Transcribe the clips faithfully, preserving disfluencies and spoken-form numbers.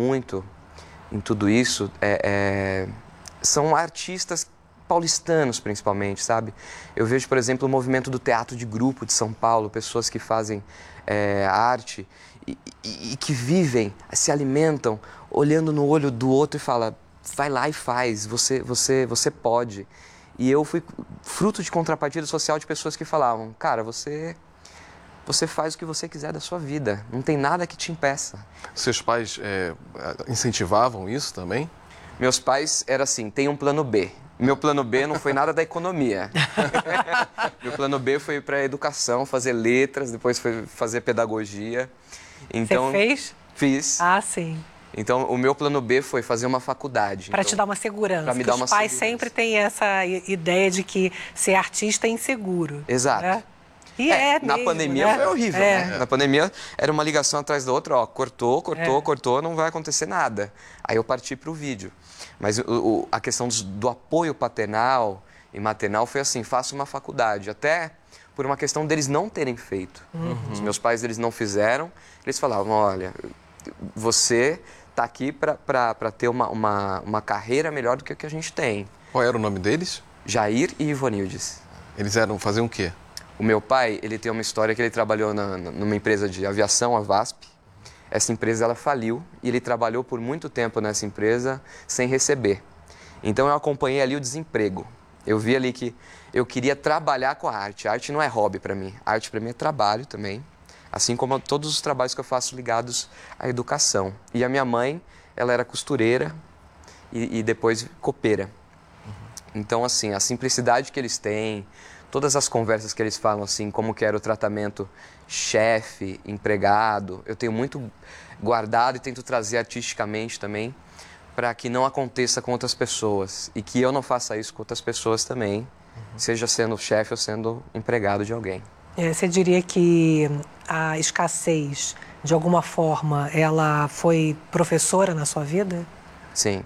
muito em tudo isso é, é, são artistas paulistanos, principalmente, sabe? Eu vejo, por exemplo, o movimento do teatro de grupo de São Paulo, pessoas que fazem é, arte e, e, e que vivem, se alimentam, olhando no olho do outro e fala, vai lá e faz, você, você, você pode. E eu fui fruto de contrapartida social de pessoas que falavam, cara, você, você faz o que você quiser da sua vida, não tem nada que te impeça. Seus pais é, incentivavam isso também? Meus pais era assim, tem um plano B. Meu plano B não foi nada da economia. Meu plano B foi para a educação, fazer letras, depois foi fazer pedagogia. Então, você fez? Fiz. Ah, sim. Então, o meu plano B foi fazer uma faculdade. Para então, te dar uma segurança. Para me dar uma Os pais segurança. sempre têm essa ideia de que ser artista é inseguro. Exato. Né? E é, é na mesmo, pandemia né? foi horrível. É. Né? Na pandemia era uma ligação atrás da outra, ó, cortou, cortou, É. cortou, não vai acontecer nada. Aí eu parti para o vídeo. Mas o, o, a questão do, do apoio paternal e maternal foi assim, faça uma faculdade. Até por uma questão deles não terem feito. Uhum. Os meus pais, eles não fizeram. Eles falavam, olha, você está aqui para ter uma, uma, uma carreira melhor do que a que a gente tem. Qual era o nome deles? Jair e Ivonildes. Eles eram, faziam o quê? O meu pai, ele tem uma história que ele trabalhou na, numa empresa de aviação, a VASP. Essa empresa, ela faliu e ele trabalhou por muito tempo nessa empresa sem receber. Então, eu acompanhei ali o desemprego. Eu vi ali que eu queria trabalhar com a arte. A arte não é hobby para mim. A arte para mim é trabalho também. Assim como todos os trabalhos que eu faço ligados à educação. E a minha mãe, ela era costureira e, e depois copeira. Então, assim, a simplicidade que eles têm, todas as conversas que eles falam, assim, como que era o tratamento chefe, empregado, eu tenho muito guardado e tento trazer artisticamente também para que não aconteça com outras pessoas e que eu não faça isso com outras pessoas também, uhum. Seja sendo chefe ou sendo empregado de alguém. É, você diria que a escassez, de alguma forma, ela foi professora na sua vida? Sim.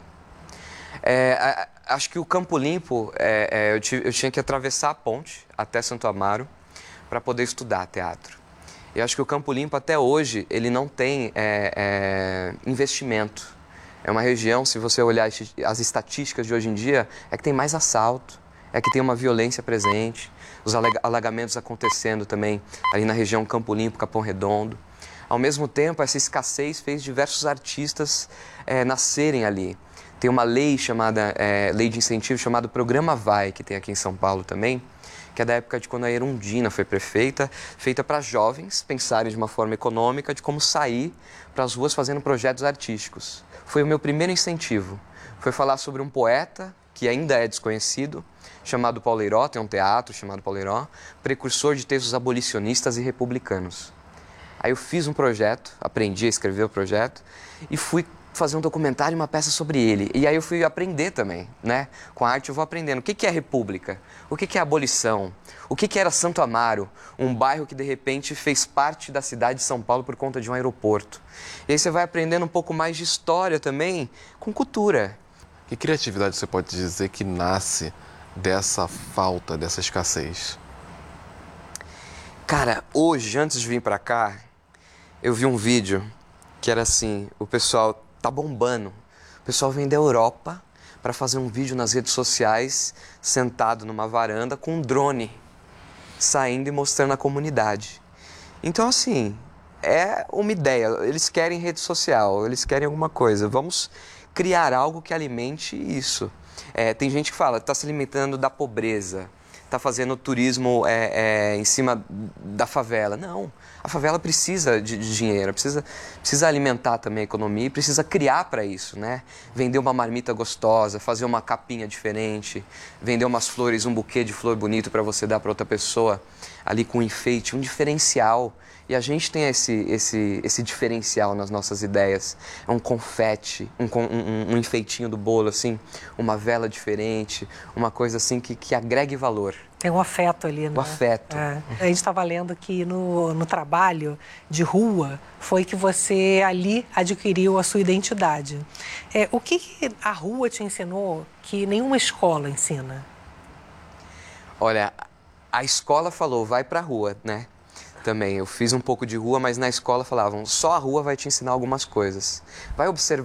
É, a, acho que o Campo Limpo, é, é, eu, tive, eu tinha que atravessar a ponte até Santo Amaro para poder estudar teatro. E acho que o Campo Limpo, até hoje, ele não tem é, é, investimento. É uma região, se você olhar as estatísticas de hoje em dia, é que tem mais assalto, é que tem uma violência presente, os alagamentos acontecendo também ali na região Campo Limpo, Capão Redondo. Ao mesmo tempo, essa escassez fez diversos artistas é, nascerem ali. Tem uma lei chamada, é, lei de incentivo chamada Programa Vai, que tem aqui em São Paulo também, que é da época de quando a Erundina foi prefeita, feita para jovens pensarem de uma forma econômica de como sair para as ruas fazendo projetos artísticos. Foi o meu primeiro incentivo. Foi falar sobre um poeta, que ainda é desconhecido, chamado Paulo Leiró, tem um teatro chamado Paulo Leiró, precursor de textos abolicionistas e republicanos. Aí eu fiz um projeto, aprendi a escrever o projeto e fui fazer um documentário e uma peça sobre ele. E aí eu fui aprender também, né? Com a arte eu vou aprendendo. O que que é república? O que que é abolição? O que que era Santo Amaro? Um bairro que de repente fez parte da cidade de São Paulo por conta de um aeroporto. E aí você vai aprendendo um pouco mais de história também, com cultura. Que criatividade você pode dizer que nasce dessa falta, dessa escassez? Cara, hoje, antes de vir pra cá, eu vi um vídeo que era assim, o pessoal tá bombando. O pessoal vem da Europa para fazer um vídeo nas redes sociais, sentado numa varanda com um drone, saindo e mostrando a comunidade. Então, assim, é uma ideia. Eles querem rede social, eles querem alguma coisa. Vamos criar algo que alimente isso. É, tem gente que fala, está se alimentando da pobreza, está fazendo turismo é, é, em cima da favela. Não, a favela precisa de, de dinheiro, precisa, precisa alimentar também a economia e precisa criar para isso, né? Vender uma marmita gostosa, fazer uma capinha diferente, vender umas flores, um buquê de flor bonito para você dar para outra pessoa, ali com um enfeite, um diferencial. E a gente tem esse, esse, esse diferencial nas nossas ideias. É um confete, um, um, um enfeitinho do bolo, assim, uma vela diferente, uma coisa assim que, que agregue valor. Tem um afeto ali, né? O afeto. É. A gente estava lendo que no, no trabalho de rua foi que você ali adquiriu a sua identidade. É, o que, que a rua te ensinou que nenhuma escola ensina? Olha, a escola falou, vai pra rua, né? Também, eu fiz um pouco de rua, mas na escola falavam, só a rua vai te ensinar algumas coisas. Vai observar